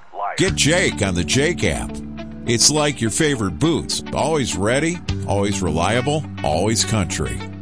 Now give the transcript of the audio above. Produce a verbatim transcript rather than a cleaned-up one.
Get Jake on the Jake app. It's like your favorite boots. Always ready, always reliable, always country.